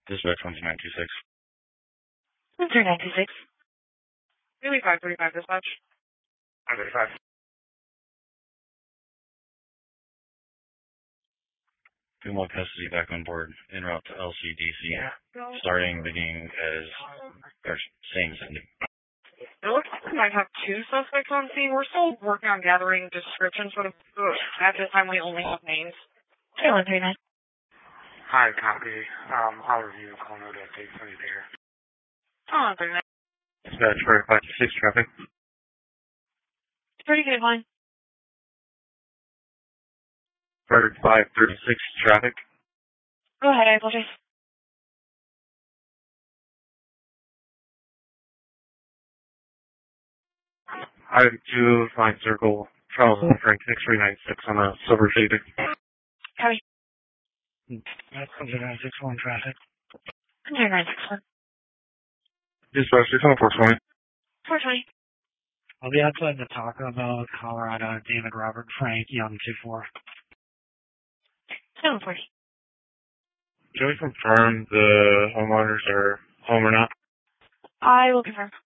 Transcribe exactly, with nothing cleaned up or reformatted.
Dispatch one two nine two six. one three nine two six. Really five thirty-five dispatch. five thirty-five. Female custody back on board. En route to L C D C. Yeah. Starting beginning as, or same sending. It looks like we might have two suspects on scene. We're still working on gathering descriptions, but at this time we only have names. two one three nine. Hi, copy. Um, I'll review call note updates when you're there. Oh, very nice. Dispatch for five two six traffic. Pretty good line. five thirty-six traffic. Go ahead, I apologize. Item two, Fine Circle, Charles and Frank six three nine six on a silver shaded. Copy. That's one zero nine six one traffic. one zero nine six one. Dispatch six one four twenty. four twenty. I'll be outside the Taco Bell, Colorado, David Robert Frank, Young two four. seven forty. Can we confirm the homeowners are home or not? I will confirm.